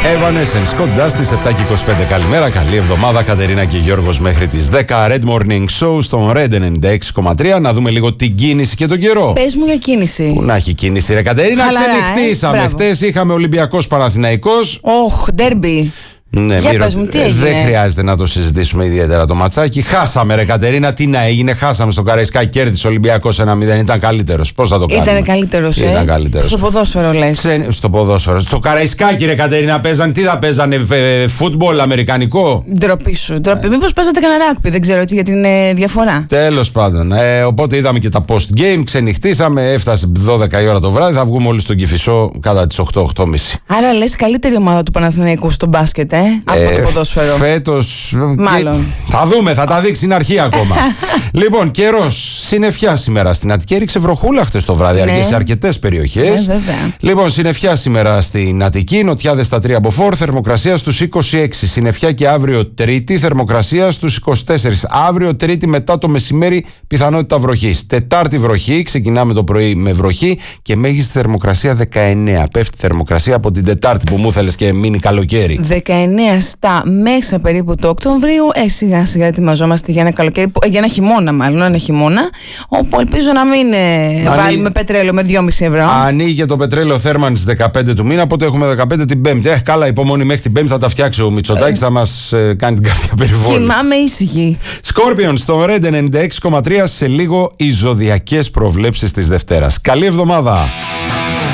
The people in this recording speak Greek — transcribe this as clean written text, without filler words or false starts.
Evanescence, Scott Dusty, 7 και 25. Καλημέρα, καλή εβδομάδα. Κατερίνα και Γιώργος μέχρι τις 10. Red Morning Show στον Red 96,3. Να δούμε λίγο την κίνηση και τον καιρό. Πες μου για κίνηση. Πού να έχει κίνηση, ρε Κατερίνα, ξενυχτήσαμε. Χτες είχαμε Ολυμπιακός Παναθηναϊκός. Ντέρμπι. Ναι, δεν χρειάζεται να το συζητήσουμε ιδιαίτερα το ματσάκι. Χάσαμε, ρε Κατερίνα. Τι να έγινε, χάσαμε στο Καραϊσκάκι. Κέρδισε ο Ολυμπιακός 1-0. Ήταν καλύτερος. Πώς θα το κάνουμε? Ήταν καλύτερος. Στο ποδόσφαιρο λες. Στο ποδόσφαιρο. Στο Καραϊσκάκι, ρε Κατερίνα, παίζαν. Τι θα παίζανε, φούτμπολ αμερικανικό? Ντροπή σου. Μήπως παίζατε κανένα ράκπι, δεν ξέρω έτσι για την διαφορά. Τέλος πάντων. Οπότε είδαμε και τα post game, ξενυχτήσαμε. Έφτασε 12 η ώρα το βράδυ. Θα βγούμε όλοι στον Κηφισό κατά τις 8-8.30. Άρα λες καλύτερη ομάδα του Παναθηναϊκού στο μπάσκετ, από το ποδόσφαιρο. Φέτος. Μάλλον. Θα δούμε, θα τα δείξει, είναι αρχή ακόμα. Λοιπόν, καιρός. Συννεφιά σήμερα στην Αττική. Έριξε βροχούλα χτες το βράδυ, αργή σε αρκετές περιοχές. Λοιπόν, συννεφιά σήμερα στην Αττική. Νοτιάδες στα 3 από φόρ. Θερμοκρασία στους 26. Συννεφιά και αύριο Τρίτη. Θερμοκρασία στους 24. Αύριο Τρίτη μετά το μεσημέρι πιθανότητα βροχής. Τετάρτη βροχή. Ξεκινάμε το πρωί με βροχή και μέγιστη θερμοκρασία 19. Πέφτει θερμοκρασία από την Τετάρτη που μου θέλεις και μείνει καλοκαίρι. 19 στα μέσα περίπου του Οκτωβρίου. Σιγά σιγά ετοιμαζόμαστε για ένα καλοκαίρι, για ένα χειμώνα μάλλον, ένα χειμώνα, όπου ελπίζω να μην βάλουμε πετρέλαιο με 2,5 ευρώ. Ανοίγει το πετρέλαιο θέρμανση 15 του μήνα, οπότε έχουμε 15 την Πέμπτη. Καλά, υπομονή, μέχρι την Πέμπτη θα τα φτιάξει ο Μητσοτάκης, θα μας κάνει την καρδιά περιβόλη. Κοιμάμαι ήσυχη. Σκόρπιον στο Red 96,3. Σε λίγο οι ζωδιακές προβλέψεις της Δευτέρας. Καλή εβδομάδα.